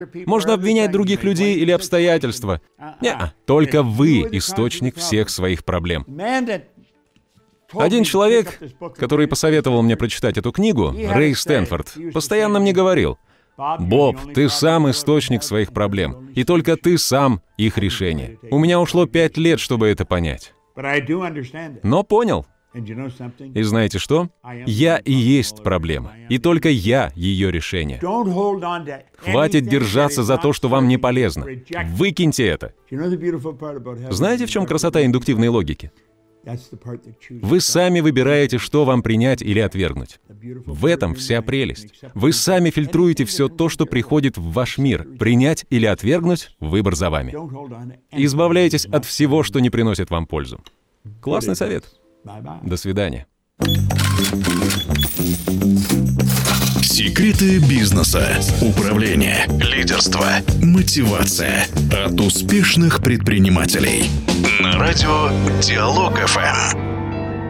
Можно обвинять других людей или обстоятельства. Нет, только вы источник всех своих проблем. Один человек, который посоветовал мне прочитать эту книгу, Рэй Стэнфорд, постоянно мне говорил: «Боб, ты сам источник своих проблем, и только ты сам их решение». У меня ушло 5 лет, чтобы это понять. Но понял. И знаете что? Я и есть проблема, и только я ее решение. Хватит держаться за то, что вам не полезно. Выкиньте это. Знаете, в чем красота индуктивной логики? Вы сами выбираете, что вам принять или отвергнуть. В этом вся прелесть. Вы сами фильтруете все то, что приходит в ваш мир. Принять или отвергнуть — выбор за вами. Избавляйтесь от всего, что не приносит вам пользу. Классный совет. До свидания. Секреты бизнеса, управления, лидерства, мотивация от успешных предпринимателей. На радио Диалог ФМ.